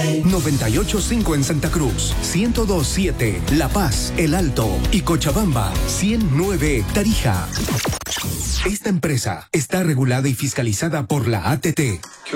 98.5 en Santa Cruz, 102.7 La Paz, El Alto y Cochabamba, 100.9 Tarija. Esta empresa está regulada y fiscalizada por la ATT.